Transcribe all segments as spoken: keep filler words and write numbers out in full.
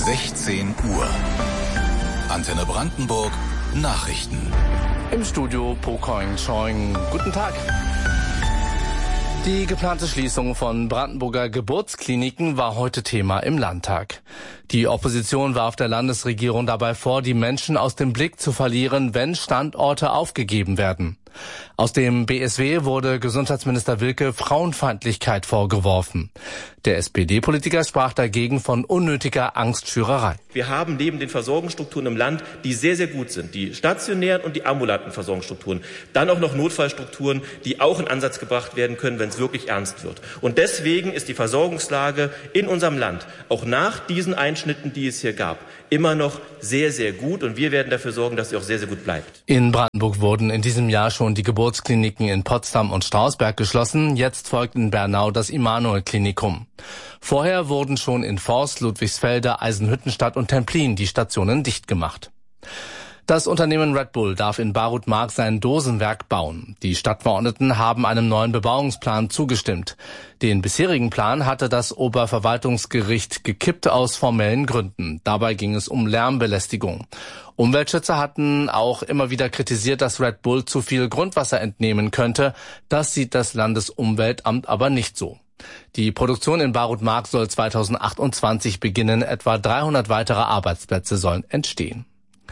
sechzehn Uhr. Antenne Brandenburg Nachrichten. Im Studio Pokoing Choing. Guten Tag. Die geplante Schließung von Brandenburger Geburtskliniken war heute Thema im Landtag. Die Opposition warf der Landesregierung dabei vor, die Menschen aus dem Blick zu verlieren, wenn Standorte aufgegeben werden. Aus dem B S W wurde Gesundheitsminister Wilke Frauenfeindlichkeit vorgeworfen. Der S P D-Politiker sprach dagegen von unnötiger Angstschürerei. Wir haben neben den Versorgungsstrukturen im Land, die sehr, sehr gut sind, die stationären und die ambulanten Versorgungsstrukturen, dann auch noch Notfallstrukturen, die auch in Ansatz gebracht werden können, wenn es wirklich ernst wird. Und deswegen ist die Versorgungslage in unserem Land, auch nach diesen Einschnitten, die es hier gab, immer noch sehr, sehr gut. Und wir werden dafür sorgen, dass sie auch sehr, sehr gut bleibt. In Brandenburg wurden in diesem Jahr schon die Geburtskliniken in Potsdam und Strausberg geschlossen. Jetzt folgt in Bernau das Immanuel-Klinikum. Vorher wurden schon in Forst, Ludwigsfelde, Eisenhüttenstadt und Templin die Stationen dicht gemacht. Das Unternehmen Red Bull darf in Barut-Mark sein Dosenwerk bauen. Die Stadtverordneten haben einem neuen Bebauungsplan zugestimmt. Den bisherigen Plan hatte das Oberverwaltungsgericht gekippt aus formellen Gründen. Dabei ging es um Lärmbelästigung. Umweltschützer hatten auch immer wieder kritisiert, dass Red Bull zu viel Grundwasser entnehmen könnte. Das sieht das Landesumweltamt aber nicht so. Die Produktion in Barut-Mark soll zweitausendachtundzwanzig beginnen. Etwa dreihundert weitere Arbeitsplätze sollen entstehen.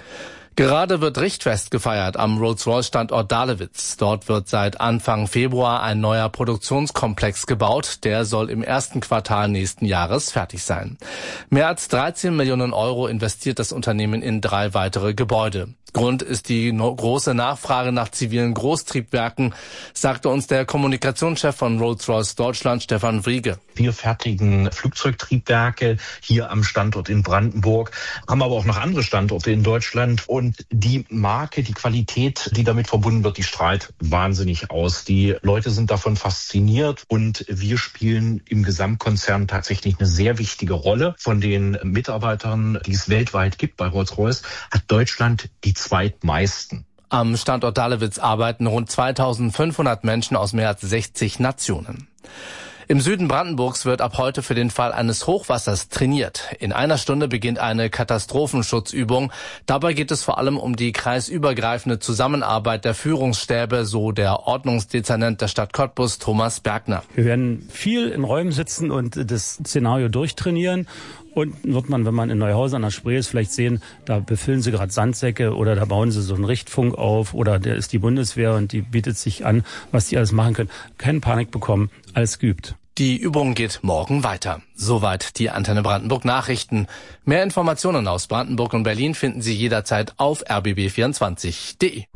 Gerade wird Richtfest gefeiert am Rolls-Royce-Standort Dahlewitz. Dort wird seit Anfang Februar ein neuer Produktionskomplex gebaut. Der soll im ersten Quartal nächsten Jahres fertig sein. Mehr als dreizehn Millionen Euro investiert das Unternehmen in drei weitere Gebäude. Grund ist die no- große Nachfrage nach zivilen Großtriebwerken, sagte uns der Kommunikationschef von Rolls-Royce Deutschland, Stefan Wriege. Wir fertigen Flugzeugtriebwerke hier am Standort in Brandenburg, haben aber auch noch andere Standorte in Deutschland. Und die Marke, die Qualität, die damit verbunden wird, die strahlt wahnsinnig aus. Die Leute sind davon fasziniert und wir spielen im Gesamtkonzern tatsächlich eine sehr wichtige Rolle. Von den Mitarbeitern, die es weltweit gibt bei Rolls-Royce, hat Deutschland die zweitmeisten. Am Standort Dahlewitz arbeiten rund zweitausendfünfhundert Menschen aus mehr als sechzig Nationen. Im Süden Brandenburgs wird ab heute für den Fall eines Hochwassers trainiert. In einer Stunde beginnt eine Katastrophenschutzübung. Dabei geht es vor allem um die kreisübergreifende Zusammenarbeit der Führungsstäbe, so der Ordnungsdezernent der Stadt Cottbus, Thomas Bergner. Wir werden viel in Räumen sitzen und das Szenario durchtrainieren. Und wird man, wenn man in Neuhausen an der Spree ist, vielleicht sehen, da befüllen sie gerade Sandsäcke oder da bauen sie so einen Richtfunk auf oder da ist die Bundeswehr und die bietet sich an, was die alles machen können. Keine Panik bekommen, alles geübt. Die Übung geht morgen weiter. Soweit die Antenne Brandenburg Nachrichten. Mehr Informationen aus Brandenburg und Berlin finden Sie jederzeit auf r b b vierundzwanzig punkt d e.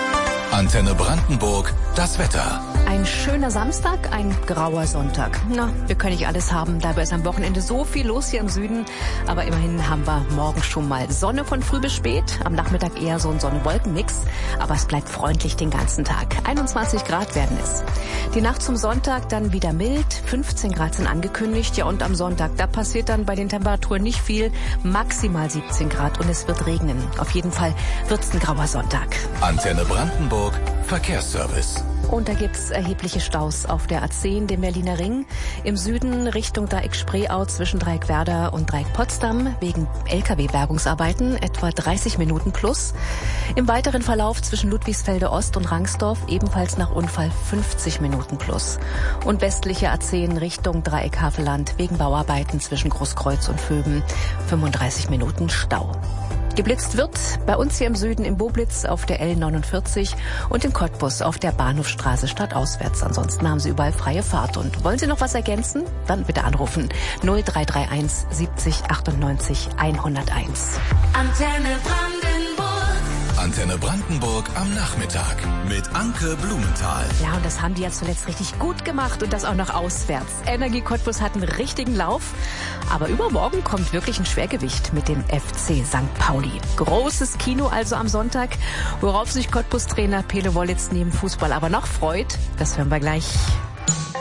Antenne Brandenburg, das Wetter. Ein schöner Samstag, ein grauer Sonntag. Na, wir können nicht alles haben. Dabei ist am Wochenende so viel los hier im Süden. Aber immerhin haben wir morgen schon mal Sonne von früh bis spät. Am Nachmittag eher so ein Sonne-Wolken-Mix. Aber es bleibt freundlich den ganzen Tag. einundzwanzig Grad werden es. Die Nacht zum Sonntag dann wieder mild. fünfzehn Grad sind angekündigt. Ja, und am Sonntag, da passiert dann bei den Temperaturen nicht viel. Maximal siebzehn Grad und es wird regnen. Auf jeden Fall wird's ein grauer Sonntag. Antenne Brandenburg, Verkehrsservice. Und da gibt's erhebliche Staus auf der A zehn, dem Berliner Ring. Im Süden Richtung Dreieck-Spreeau zwischen Dreieck-Werder und Dreieck-Potsdam wegen L K W-Bergungsarbeiten etwa dreißig Minuten plus. Im weiteren Verlauf zwischen Ludwigsfelde Ost und Rangsdorf ebenfalls nach Unfall fünfzig Minuten plus. Und westliche A zehn Richtung Dreieck-Havelland wegen Bauarbeiten zwischen Großkreuz und Vöben fünfunddreißig Minuten Stau. Geblitzt wird bei uns hier im Süden in Boblitz auf der L neunundvierzig und in Cottbus auf der Bahnhofstraße stadtauswärts. Ansonsten haben Sie überall freie Fahrt. Und wollen Sie noch was ergänzen? Dann bitte anrufen null drei drei eins siebzig achtundneunzig hunderteins. Antenne Brandenburg. Antenne Brandenburg am Nachmittag mit Anke Blumenthal. Ja, und das haben die ja zuletzt richtig gut gemacht und das auch noch auswärts. Energie Cottbus hat einen richtigen Lauf. Aber übermorgen kommt wirklich ein Schwergewicht mit dem F C Sankt Pauli. Großes Kino also am Sonntag. Worauf sich Cottbus-Trainer Pele Wollitz neben Fußball aber noch freut, das hören wir gleich.